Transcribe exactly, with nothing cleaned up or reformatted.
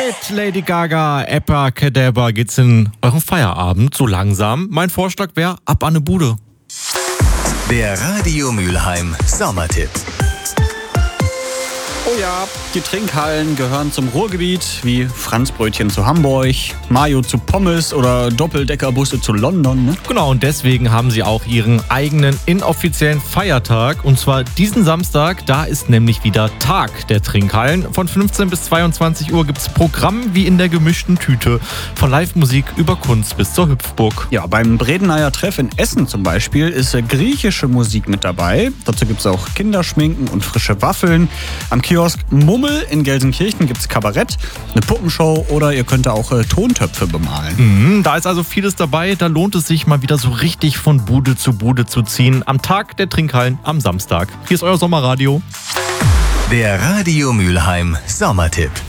Mit Lady Gaga, Abracadabra geht's in euren Feierabend so langsam. Mein Vorschlag wäre, ab an ne Bude. Der Radio Mülheim Sommertipp. Oh ja, die Trinkhallen gehören zum Ruhrgebiet, wie Franzbrötchen zu Hamburg, Mayo zu Pommes oder Doppeldeckerbusse zu London. Ne? Genau, und deswegen haben sie auch ihren eigenen inoffiziellen Feiertag. Und zwar diesen Samstag, da ist nämlich wieder Tag der Trinkhallen. Von fünfzehn bis zweiundzwanzig Uhr gibt's Programm wie in der gemischten Tüte. Von Live-Musik über Kunst bis zur Hüpfburg. Ja, beim Bredeneyer Treff in Essen zum Beispiel ist äh, griechische Musik mit dabei. Dazu gibt's auch Kinderschminken und frische Waffeln. Am Kiosk Mummel in Gelsenkirchen gibt's Kabarett, eine Puppenshow oder ihr könnt auch äh, Tontöpfe bemalen. Mhm, da ist also vieles dabei. Da lohnt es sich mal wieder so richtig von Bude zu Bude zu ziehen. Am Tag der Trinkhallen am Samstag. Hier ist euer Sommerradio. Der Radio Mülheim Sommertipp.